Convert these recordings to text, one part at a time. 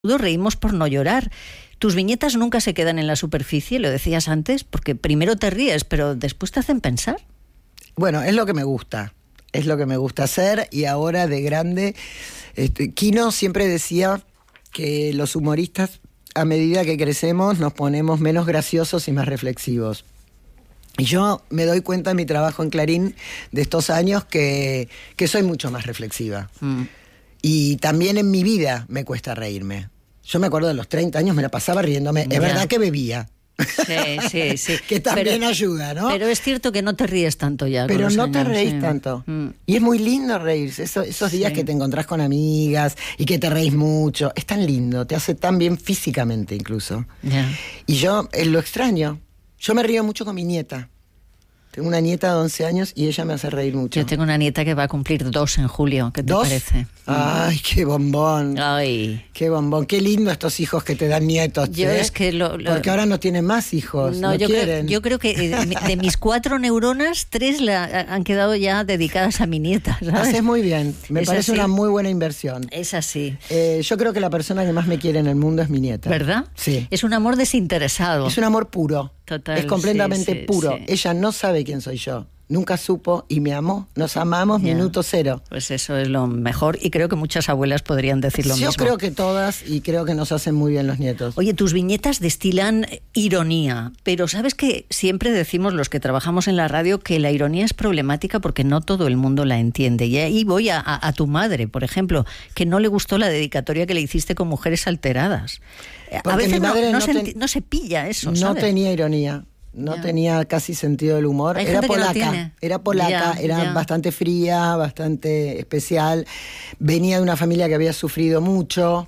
reímos por no llorar. Tus viñetas nunca se quedan en la superficie, lo decías antes, porque primero te ríes, pero después te hacen pensar. Bueno, es lo que me gusta. Es lo que me gusta hacer, y ahora de grande, Quino siempre decía que los humoristas, a medida que crecemos, nos ponemos menos graciosos y más reflexivos. Y yo me doy cuenta en mi trabajo en Clarín de estos años que soy mucho más reflexiva. Y también en mi vida me cuesta reírme. Yo me acuerdo de los 30 años, me la pasaba riéndome. Es verdad que bebía. Sí. Que también ayuda, ¿no? Pero es cierto que no te ríes tanto ya. Pero con los no años, te reís tanto. Y es muy lindo reírse. Esos días que te encontrás con amigas y que te reís mucho. Es tan lindo, te hace tan bien físicamente incluso. Y yo lo extraño. Yo me río mucho con mi nieta. Tengo una nieta de 11 años y ella me hace reír mucho. Yo tengo una nieta que va a cumplir 2 en julio. ¿Qué te parece? Ay, qué bombón. Ay. Qué bombón. Qué lindo estos hijos que te dan nietos. Es que porque ahora no tienen más hijos. No quieren. Yo creo que de mis 4 neuronas, 3 han quedado ya dedicadas a mi nieta, ¿sabes? Haces muy bien. Me parece una muy buena inversión. Es así. Yo creo que la persona que más me quiere en el mundo es mi nieta. ¿Verdad? Sí. Es un amor desinteresado. Es un amor puro. Total, es completamente puro. Sí. Ella no sabe quién soy yo. Nunca supo y me amó. Nos amamos minuto cero. Pues eso es lo mejor, y creo que muchas abuelas podrían decir lo mismo. Yo creo que todas, y creo que nos hacen muy bien los nietos. Oye, tus viñetas destilan ironía, pero ¿sabes que siempre decimos los que trabajamos en la radio que la ironía es problemática porque no todo el mundo la entiende? Y ahí voy a tu madre, por ejemplo, que no le gustó la dedicatoria que le hiciste con Mujeres Alteradas. Porque a veces mi madre no se pilla eso, ¿sabes? No tenía ironía. No tenía casi sentido del humor. Era polaca, era bastante fría, bastante especial. Venía de una familia que había sufrido mucho.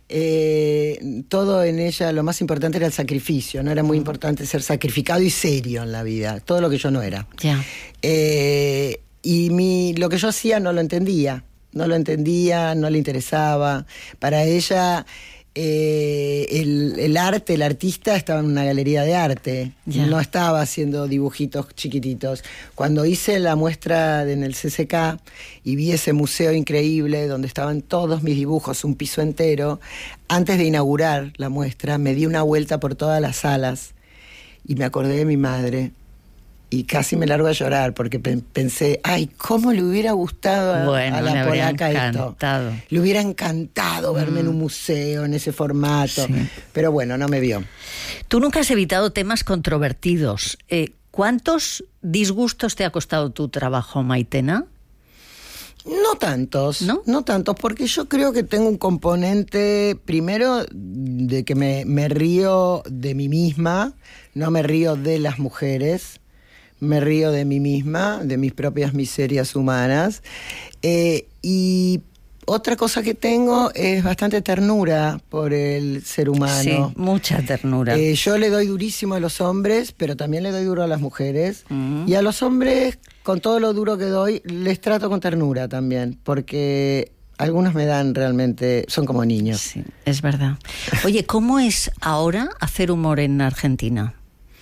Todo en ella, lo más importante era el sacrificio. No era muy importante ser sacrificado y serio en la vida. Todo lo que yo no era. Y lo que yo hacía no lo entendía. No le interesaba. Para ella el arte, el artista estaba en una galería de arte, no estaba haciendo dibujitos chiquititos. Cuando hice la muestra en el CCK y vi ese museo increíble donde estaban todos mis dibujos, un piso entero, antes de inaugurar la muestra me di una vuelta por todas las salas y me acordé de mi madre. Y casi me largo a llorar porque pensé, ay, ¿cómo le hubiera gustado a la polaca esto? Le hubiera encantado verme en un museo, en ese formato. Sí. Pero bueno, no me vio. Tú nunca has evitado temas controvertidos. ¿Cuántos disgustos te ha costado tu trabajo, Maitena? No tantos, no tantos, porque yo creo que tengo un componente, primero, de que me río de mí misma, no me río de las mujeres. Me río de mí misma, de mis propias miserias humanas. Y otra cosa que tengo es bastante ternura por el ser humano. Sí, mucha ternura. Yo le doy durísimo a los hombres, pero también le doy duro a las mujeres. Y a los hombres, con todo lo duro que doy, les trato con ternura también, porque algunos me dan realmente, son como niños. Sí, es verdad. Oye, ¿cómo es ahora hacer humor en Argentina?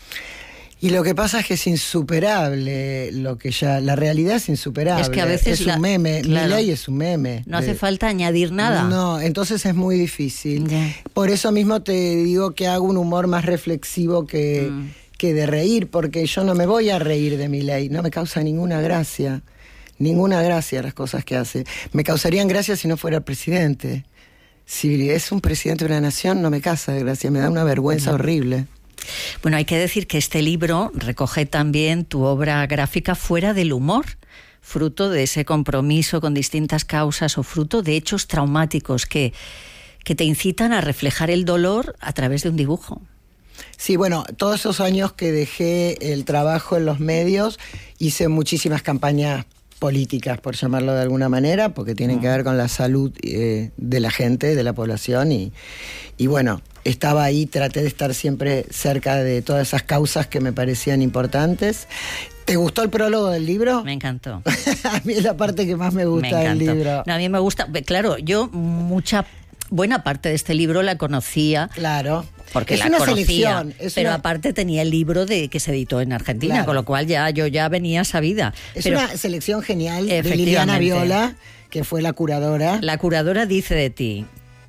Y lo que pasa es que es insuperable, la realidad es insuperable. Es que a veces es un meme, Milei es un meme. No hace falta añadir nada. No, entonces es muy difícil. Por eso mismo te digo que hago un humor más reflexivo que de reír, porque yo no me voy a reír de Milei, no me causa ninguna gracia las cosas que hace. Me causarían gracia si no fuera el presidente. Si es un presidente de una nación, no me causa gracia, me da una vergüenza horrible. Bueno, hay que decir que este libro recoge también tu obra gráfica fuera del humor, fruto de ese compromiso con distintas causas o fruto de hechos traumáticos que te incitan a reflejar el dolor a través de un dibujo. Sí, bueno, todos esos años que dejé el trabajo en los medios, hice muchísimas campañas políticas, por llamarlo de alguna manera, porque tienen que ver con la salud de la gente, de la población, y bueno, estaba ahí, traté de estar siempre cerca de todas esas causas que me parecían importantes. ¿Te gustó el prólogo del libro? Me encantó. A mí es la parte que más me gusta del libro. No, a mí me gusta, claro, yo buena parte de este libro la conocía. Claro. Porque es la una conocía, pero aparte tenía el libro que se editó en Argentina, claro. Con lo cual yo ya venía sabida. Pero una selección genial de Liliana Viola, que fue la curadora. La curadora dice de ti: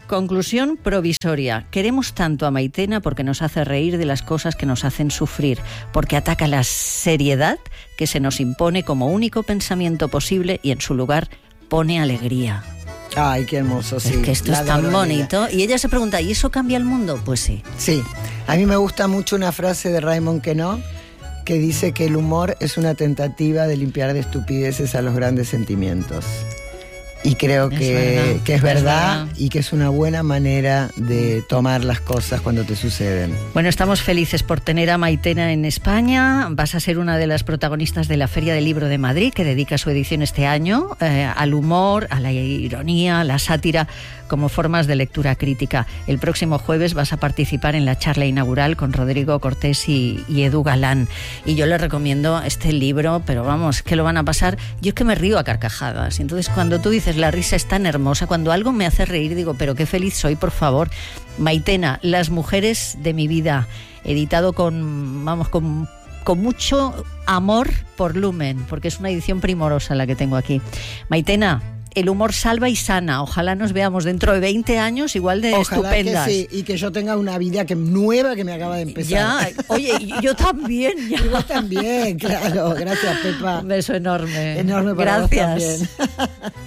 Conclusión provisoria. Queremos tanto a Maitena porque nos hace reír de las cosas que nos hacen sufrir, porque ataca la seriedad que se nos impone como único pensamiento posible y en su lugar pone alegría. Ay, qué hermoso, sí. Es que esto es tan bonito. Y ella se pregunta, ¿y eso cambia el mundo? Pues sí. Sí. A mí me gusta mucho una frase de Raymond Queneau que dice que el humor es una tentativa de limpiar de estupideces a los grandes sentimientos. Y creo que es verdad y que es una buena manera de tomar las cosas cuando te suceden. Bueno, estamos felices por tener a Maitena en España. Vas a ser una de las protagonistas de la Feria del Libro de Madrid, que dedica su edición este año al humor, a la ironía, a la sátira, como formas de lectura crítica. El próximo jueves vas a participar en la charla inaugural con Rodrigo Cortés y Edu Galán. Y yo les recomiendo este libro, pero vamos, que lo van a pasar. Yo es que me río a carcajadas. Y entonces cuando tú dices, la risa es tan hermosa, cuando algo me hace reír, digo, pero qué feliz soy, por favor. Maitena, Las mujeres de mi vida, editado con mucho amor por Lumen, porque es una edición primorosa la que tengo aquí. Maitena, el humor salva y sana. Ojalá nos veamos dentro de 20 años igual de estupendas. Que sí, y que yo tenga una vida nueva que me acaba de empezar. Ya, oye, yo también. Ya. Y vos también, claro. Gracias, Pepa. Un beso enorme. Enorme para vos también. Gracias.